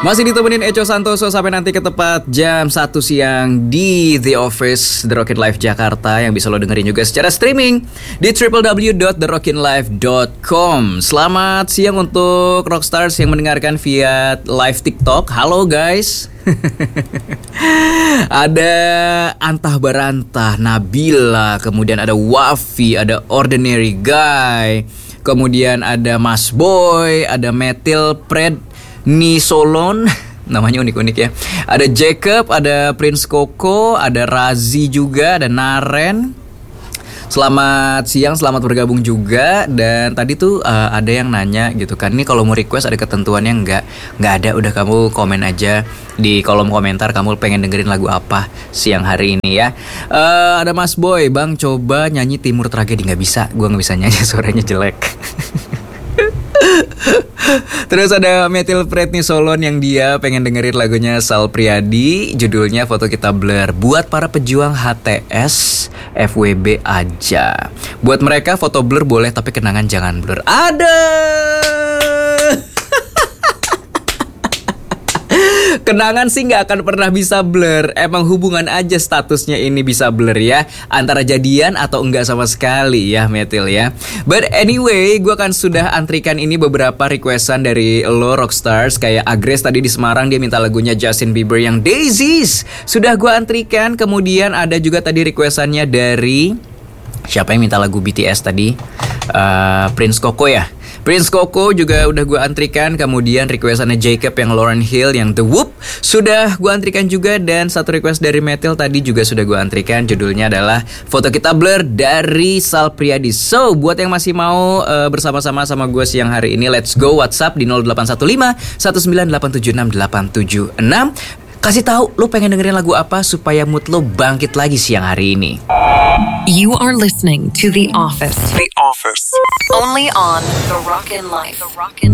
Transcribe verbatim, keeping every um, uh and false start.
Masih ditemenin Eco Santoso sampai nanti ke tepat jam satu siang di The Office The Rockin Live Jakarta, yang bisa lo dengerin juga secara streaming di w w w dot the rockin live dot com. Selamat siang untuk Rockstars yang mendengarkan via live TikTok. Halo guys. Ada Antah Barantah, Nabila, kemudian ada Wafi, ada Ordinary Guy, kemudian ada Mas Boy, ada Metil Pred Nisolon, namanya unik-unik ya. Ada Jacob, ada Prince Koko, ada Razi juga, ada Naren. Selamat siang, selamat bergabung juga. Dan tadi tuh uh, ada yang nanya gitu kan, ini kalau mau request ada ketentuannya enggak? Enggak ada, udah kamu komen aja di kolom komentar kamu pengen dengerin lagu apa siang hari ini ya. uh, Ada Mas Boy, Bang coba nyanyi Timur Tragedi. Nggak bisa, gue nggak bisa nyanyi, suaranya jelek. Terus ada Metil Pretni Solon yang dia pengen dengerin lagunya Sal Priadi, judulnya Foto Kita Blur. Buat para pejuang H T S F W B aja. Buat mereka foto blur boleh, tapi kenangan jangan blur. Ada kenangan sih gak akan pernah bisa blur. Emang hubungan aja statusnya ini bisa blur ya, antara jadian atau enggak sama sekali ya Metil ya. But anyway, gue kan sudah antrikan ini beberapa requestan dari lo Rockstars. Kayak Agres tadi di Semarang, dia minta lagunya Justin Bieber yang Daisies, sudah gue antrikan. Kemudian ada juga tadi requestannya dari, siapa yang minta lagu B T S tadi? Uh, Prince Koko ya. Prince Koko juga udah gue antrikan. Kemudian requestannya Jacob yang Lauryn Hill yang The Whoop sudah gue antrikan juga. Dan satu request dari Metil tadi juga sudah gue antrikan, judulnya adalah Foto Kita Blur dari Sal Priadi. So buat yang masih mau uh, bersama-sama sama gue siang hari ini, let's go WhatsApp di nol delapan satu lima satu sembilan delapan tujuh enam delapan tujuh enam. Kasih tahu lo pengen dengerin lagu apa supaya mood lo bangkit lagi siang hari ini. You are listening to The Office. The Office. Only on The Rockin' Life. The Rockin'